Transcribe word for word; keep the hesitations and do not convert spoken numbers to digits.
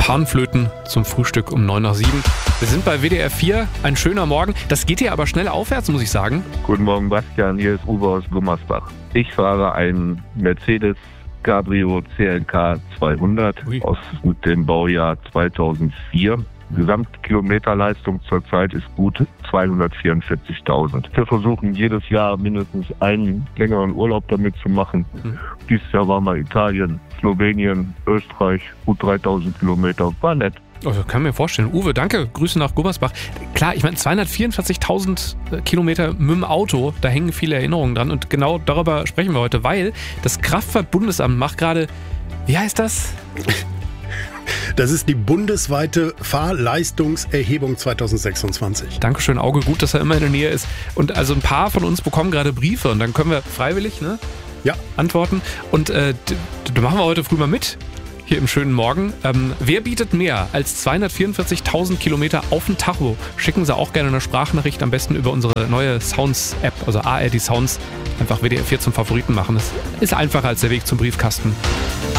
Panflöten zum Frühstück um neun nach sieben. Wir sind bei W D R vier, ein schöner Morgen. Das geht hier aber schnell aufwärts, muss ich sagen. Guten Morgen, Bastian, hier ist Uwe aus Gummersbach. Ich fahre einen Mercedes Cabrio C L K zweihundert Ui. aus dem Baujahr zweitausendvier. Gesamtkilometerleistung zurzeit ist gut zweihundertvierundvierzigtausend. Wir versuchen jedes Jahr mindestens einen längeren Urlaub damit zu machen. Mhm. Dieses Jahr waren wir Italien, Slowenien, Österreich, gut dreitausend Kilometer. War nett. Oh, das kann ich mir vorstellen. Uwe, danke. Grüße nach Gummersbach. Klar, ich meine, zweihundertvierundvierzigtausend Kilometer mit dem Auto, da hängen viele Erinnerungen dran. Und genau darüber sprechen wir heute, weil das Kraftfahrtbundesamt macht gerade, wie heißt das? Das ist die bundesweite Fahrleistungserhebung zweitausendsechsundzwanzig. Dankeschön, Auge, gut, dass er immer in der Nähe ist. Und also ein paar von uns bekommen gerade Briefe und dann können wir freiwillig ne, ja. antworten. Und äh, da machen wir heute früh mal mit. Hier im schönen Morgen. Ähm, wer bietet mehr als zweihundertvierundvierzigtausend Kilometer auf den Tacho? Schicken Sie auch gerne eine Sprachnachricht, am besten über unsere neue Sounds-App, also A R D Sounds. Einfach W D R vier zum Favoriten machen. Das ist einfacher als der Weg zum Briefkasten.